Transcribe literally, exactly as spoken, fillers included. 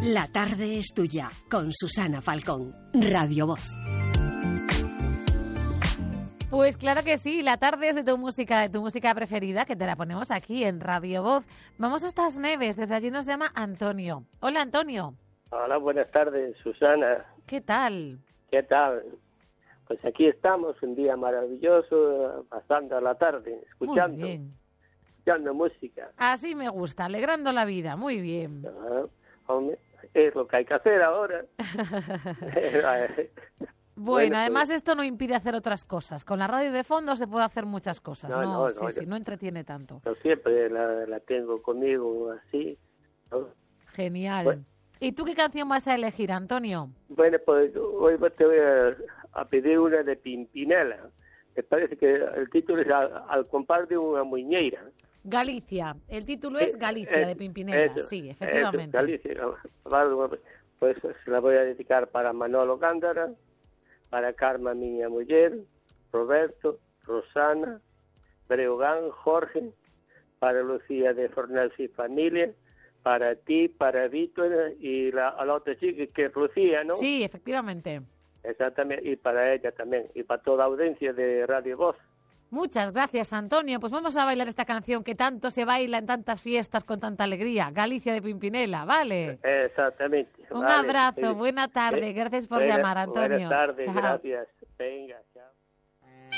La tarde es tuya, con Susana Falcón, Radio Voz. Pues claro que sí, la tarde es de tu música, de tu música preferida, que te la ponemos aquí en Radio Voz. Vamos a estas Neves, desde allí nos llama Antonio. Hola, Antonio. Hola, buenas tardes, Susana. ¿Qué tal? ¿Qué tal? Pues aquí estamos, un día maravilloso, pasando la tarde, escuchando, Muy bien. escuchando música. Así me gusta, alegrando la vida, muy bien. Ah, hombre, es lo que hay que hacer ahora. Bueno, Bueno, además pues, esto no impide hacer otras cosas. Con la radio de fondo se puede hacer muchas cosas, ¿no? No, no, sí, no, sí, yo- no entretiene tanto. yo siempre la, la tengo conmigo así, ¿no? Genial. Bueno. ¿Y tú qué canción vas a elegir, Antonio? Bueno, pues hoy te voy a, a pedir una de Pimpinela. Me parece que el título es Al, al compás de una muñeira. Galicia. El título es Eh, Galicia, eh, de Pimpinela. eso, Sí, eso, efectivamente. Galicia. Vale, pues se la voy a dedicar para Manolo Gándara, para Carmen, miña muller, Roberto, Rosana, Breogán, Jorge, para Lucía de Fornals y familia, para ti, para Víctor y la, a la otra chica que es Lucía, ¿no? Sí, efectivamente. Exactamente, y para ella también, y para toda audiencia de Radio Voz. Muchas gracias, Antonio. Pues vamos a bailar esta canción que tanto se baila en tantas fiestas con tanta alegría. Galicia de Pimpinela, ¿vale? Exactamente. Un vale. abrazo, Sí. buena tarde. Sí. Gracias por Buenas- llamar, Antonio. Buenas tardes, Chao. gracias. Venga.